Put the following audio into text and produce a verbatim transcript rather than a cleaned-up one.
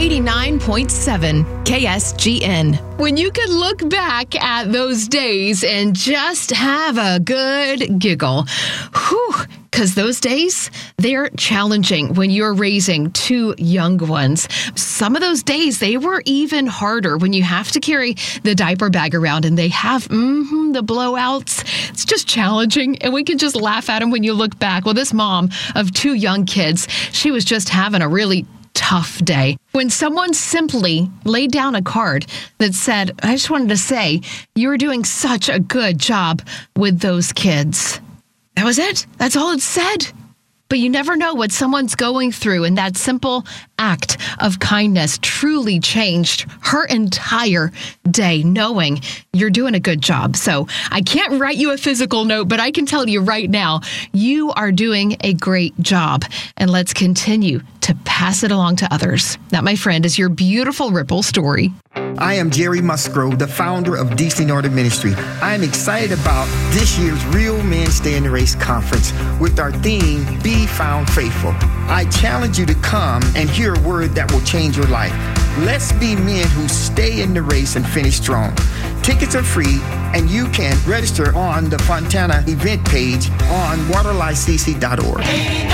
eighty-nine point seven K S G N. When you could look back at those days and just have a good giggle. Whew. Because those days, they're challenging when you're raising two young ones. Some of those days, they were even harder when you have to carry the diaper bag around and they have mm-hmm, the blowouts. It's just challenging, and we can just laugh at them when you look back. Well, this mom of two young kids, she was just having a really tough day when someone simply laid down a card that said, I just wanted to say, you're doing such a good job with those kids. That was it. That's all it said. But you never know what someone's going through, and that simple act of kindness truly changed her entire day, knowing you're doing a good job. So I can't write you a physical note, but I can tell you right now, you are doing a great job. And let's continue to pass it along to others. That, my friend, is your beautiful Ripple story. I am Jerry Musgrove, the founder of D C Northern Ministry. I am excited about this year's Real Men Stay in the Race conference with our theme, Be Found Faithful. I challenge you to come and hear a word that will change your life. Let's be men who stay in the race and finish strong. Tickets are free, and you can register on the Fontana event page on waterlife c c dot org.